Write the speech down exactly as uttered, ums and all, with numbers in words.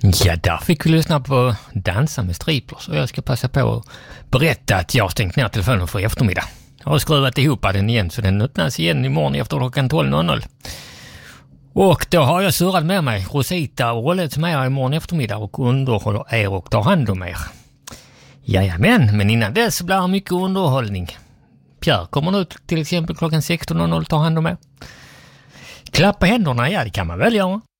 Ja, där fick vi lyssna på Dansa med Striplers och jag ska passa på att berätta att jag har stängt ner telefonen för eftermiddag. Jag har skruvat ihop den igen så den öppnas igen imorgon efter klockan tolv noll noll. Och då har jag surrat med mig Rosita och Rollet som är imorgon eftermiddag och underhåller er och tar hand om er. Jajamän, men innan dess blir det mycket underhållning. Pierre kommer nu till exempel klockan sexton noll noll tar hand om er. Klappa händerna, ja det kan man väl göra.